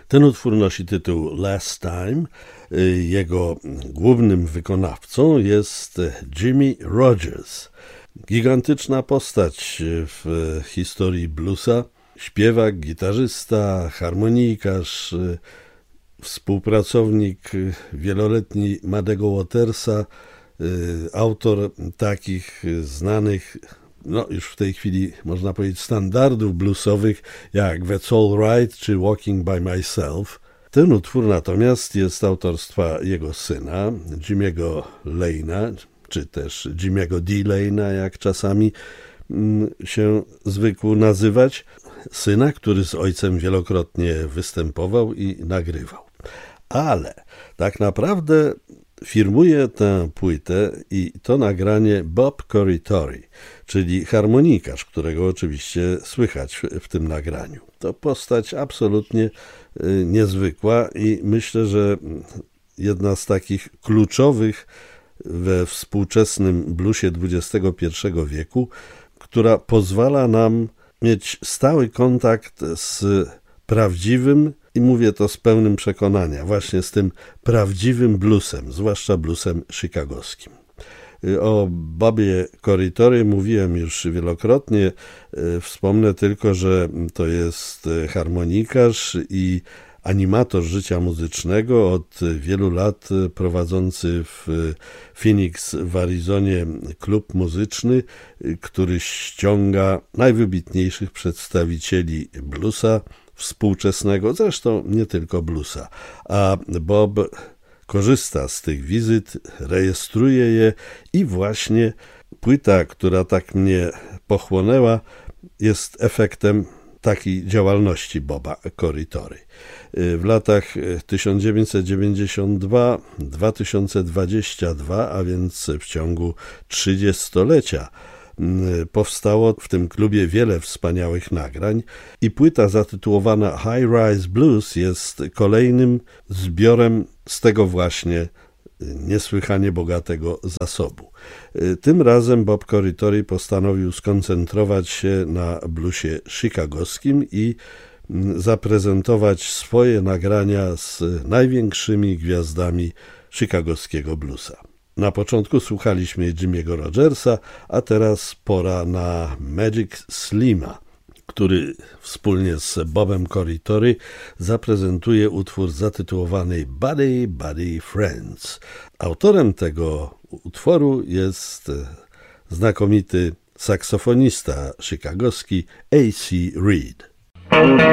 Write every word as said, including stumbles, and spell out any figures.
Ten utwór nosi tytuł Last Time. Jego głównym wykonawcą jest Jimmie Rodgers. Gigantyczna postać w historii bluesa. Śpiewak, gitarzysta, harmonikarz, współpracownik wieloletni Muddego Watersa, autor takich znanych, no już w tej chwili można powiedzieć standardów bluesowych jak That's All Right czy Walking by Myself. Ten utwór natomiast jest autorstwa jego syna, Jimmy'ego Lane'a, czy też Jimmy'ego D. Lane'a, jak czasami się zwykł nazywać. Syna, który z ojcem wielokrotnie występował i nagrywał. Ale tak naprawdę firmuje tę płytę i to nagranie Bob Corritore, czyli harmonikarz, którego oczywiście słychać w tym nagraniu. To postać absolutnie niezwykła i myślę, że jedna z takich kluczowych we współczesnym bluesie dwudziestego pierwszego wieku, która pozwala nam mieć stały kontakt z prawdziwym, i mówię to z pełnym przekonania, właśnie z tym prawdziwym bluesem, zwłaszcza bluesem chicagowskim. O Bobie Corritore mówiłem już wielokrotnie, wspomnę tylko, że to jest harmonikarz i animator życia muzycznego, od wielu lat prowadzący w Phoenix w Arizonie klub muzyczny, który ściąga najwybitniejszych przedstawicieli bluesa współczesnego, zresztą nie tylko bluesa. A Bob korzysta z tych wizyt, rejestruje je i właśnie płyta, która tak mnie pochłonęła, jest efektem takiej działalności Boba Corritore. W latach tysiąc dziewięćset dziewięćdziesiąt dwa do dwa tysiące dwudziestego drugiego, a więc w ciągu trzydziestolecia, powstało w tym klubie wiele wspaniałych nagrań i płyta zatytułowana High Rise Blues jest kolejnym zbiorem z tego właśnie niesłychanie bogatego zasobu. Tym razem Bob Corritore postanowił skoncentrować się na bluesie chicagowskim i zaprezentować swoje nagrania z największymi gwiazdami chicagowskiego bluesa. Na początku słuchaliśmy Jimmy'ego Rodgersa, a teraz pora na Magic Slima, który wspólnie z Bobem Corritore zaprezentuje utwór zatytułowany Buddy Buddy Friends. Autorem tego utworu jest znakomity saksofonista chicagowski A C Reed.